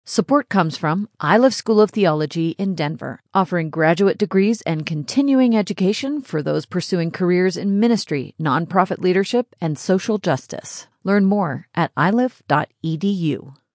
Support comes from Iliff School of Theology in Denver, offering graduate degrees and continuing education for those pursuing careers in ministry, nonprofit leadership, and social justice. Learn more at iliff.edu.